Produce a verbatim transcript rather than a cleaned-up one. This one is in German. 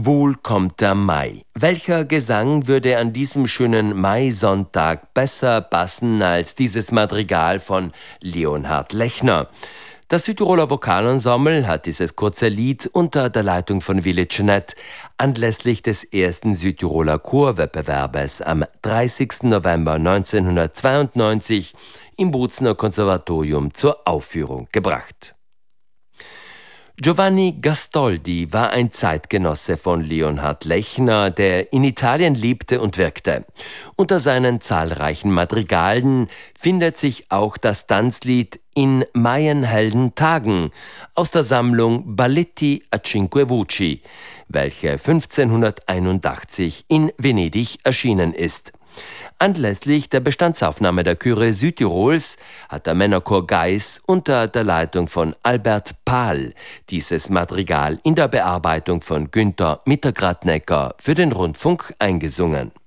Wohl kommt der Mai. Welcher Gesang würde an diesem schönen Maisonntag besser passen als dieses Madrigal von Leonhard Lechner? Das Südtiroler Vokalensemble hat dieses kurze Lied unter der Leitung von Willi Cenett anlässlich des ersten Südtiroler Chorwettbewerbes am dreißigsten November neunzehnhundertzweiundneunzig im Bozener Konservatorium zur Aufführung gebracht. Giovanni Gastoldi war ein Zeitgenosse von Leonhard Lechner, der in Italien lebte und wirkte. Unter seinen zahlreichen Madrigalen findet sich auch das Tanzlied In meien helden Tagen aus der Sammlung Balletti a cinque voci, welche fünfzehnhunderteinundachtzig in Venedig erschienen ist. Anlässlich der Bestandsaufnahme der Chöre Südtirols hat der Männerchor Geis unter der Leitung von Albert Pahl dieses Madrigal in der Bearbeitung von Günther Mittergratnecker für den Rundfunk eingesungen.